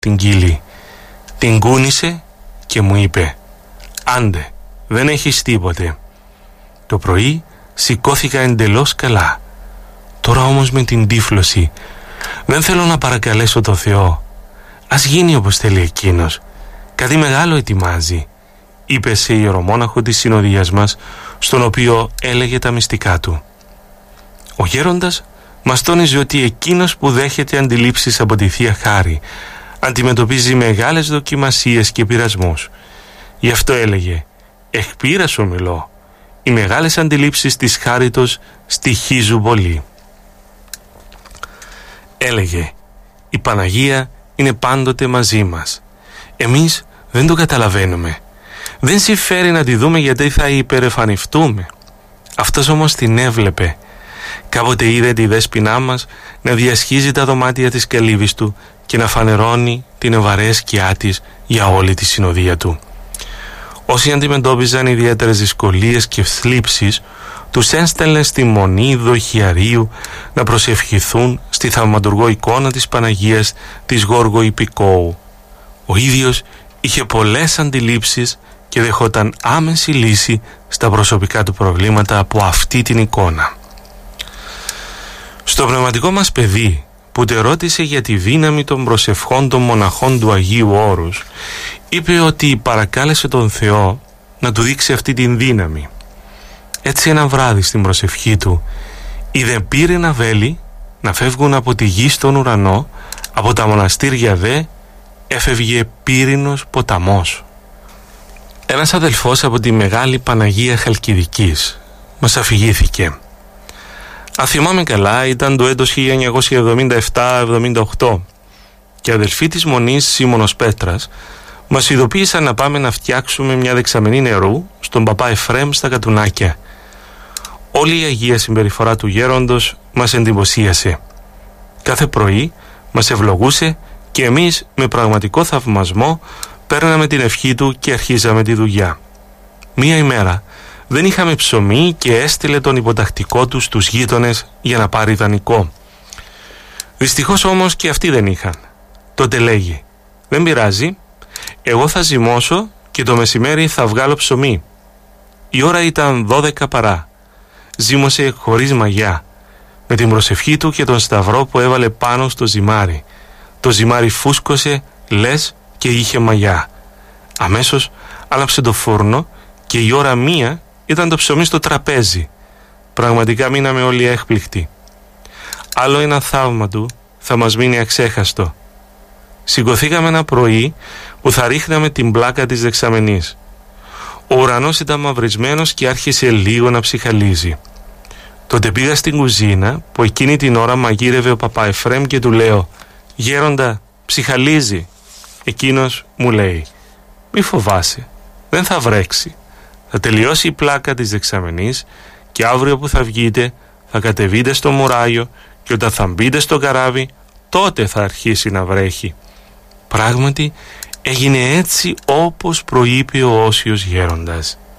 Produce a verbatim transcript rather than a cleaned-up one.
την κύλη. Την κούνησε και μου είπε «Άντε, δεν έχεις τίποτε». Το πρωί σηκώθηκα εντελώς καλά. Τώρα όμως με την τύφλωση δεν θέλω να παρακαλέσω το Θεό. Ας γίνει όπως θέλει εκείνος. Κάτι μεγάλο ετοιμάζει, είπε σε ιερομόναχο της συνοδείας μας, στον οποίο έλεγε τα μυστικά του. Ο γέροντας μας τόνιζε ότι εκείνος που δέχεται αντιλήψεις από τη Θεία Χάρη αντιμετωπίζει μεγάλες δοκιμασίες και πειρασμούς. Γι' αυτό έλεγε «Εκ πείρας ομιλώ, οι μεγάλες αντιλήψεις της χάριτος στοιχίζουν πολύ». Έλεγε «Η Παναγία είναι πάντοτε μαζί μας. Εμείς δεν το καταλαβαίνουμε. Δεν συμφέρει να τη δούμε γιατί θα υπερεφανιστούμε». Αυτός όμως την έβλεπε. Κάποτε είδε τη δέσποινά μας να διασχίζει τα δωμάτια της καλύβης του και να φανερώνει την ευαρέσκειά της για όλη τη συνοδεία του. Όσοι αντιμετώπιζαν ιδιαίτερες δυσκολίες και θλίψεις, τους έστελνε στη μονή δοχιαρίου να προσευχηθούν στη θαυματουργό εικόνα της Παναγίας της Γόργο Ιππικόου. Ο ίδιος είχε πολλές αντιλήψεις και δεχόταν άμεση λύση στα προσωπικά του προβλήματα από αυτή την εικόνα. Στο πνευματικό μας παιδί που τε ρώτησε για τη δύναμη των προσευχών των μοναχών του Αγίου Όρους, είπε ότι παρακάλεσε τον Θεό να του δείξει αυτή την δύναμη. Έτσι ένα βράδυ στην προσευχή του είδε πύρινα βέλη να φεύγουν από τη γη στον ουρανό, από τα μοναστήρια δε έφευγε πύρινος ποταμός. Ένας αδελφός από τη Μεγάλη Παναγία Χαλκιδικής μας αφηγήθηκε. Αν θυμάμαι καλά, ήταν το έτος χίλια εννιακόσια εβδομήντα επτά εβδομήντα οκτώ και αδελφοί της Μονής Σίμωνος Πέτρας μας ειδοποίησαν να πάμε να φτιάξουμε μια δεξαμενή νερού στον παπά Εφραίμ στα Κατουνάκια. Όλη η αγία συμπεριφορά του γέροντος μας εντυπωσίασε. Κάθε πρωί μας ευλογούσε και εμείς με πραγματικό θαυμασμό παίρναμε την ευχή του και αρχίζαμε τη δουλειά. Μία ημέρα δεν είχαμε ψωμί και έστειλε τον υποτακτικό του στους γείτονες για να πάρει δανεικό. Δυστυχώς όμως και αυτοί δεν είχαν. Τότε λέγει «Δεν πειράζει, εγώ θα ζυμώσω και το μεσημέρι θα βγάλω ψωμί». Η ώρα ήταν δώδεκα παρά. Ζύμωσε χωρίς μαγιά, με την προσευχή του και τον σταυρό που έβαλε πάνω στο ζυμάρι. Το ζυμάρι φούσκωσε, λες και είχε μαγιά. Αμέσως άναψε το φούρνο και η ώρα μία ήταν το ψωμί στο τραπέζι. Πραγματικά μείναμε όλοι έκπληκτοι. Άλλο ένα θαύμα του θα μας μείνει αξέχαστο. Σηκωθήκαμε ένα πρωί που θα ρίχναμε την πλάκα της δεξαμενής. Ο ουρανός ήταν μαυρισμένος και άρχισε λίγο να ψυχαλίζει. Τότε πήγα στην κουζίνα που εκείνη την ώρα μαγείρευε ο παπά Εφραίμ και του λέω «Γέροντα, ψυχαλίζει». Εκείνος μου λέει «Μη φοβάσαι, δεν θα βρέξει. Θα τελειώσει η πλάκα της δεξαμενής και αύριο που θα βγείτε θα κατεβείτε στο μουράγιο και όταν θα μπείτε στο καράβι τότε θα αρχίσει να βρέχει». Πράγματι έγινε έτσι όπως προείπε ο όσιος γέροντας.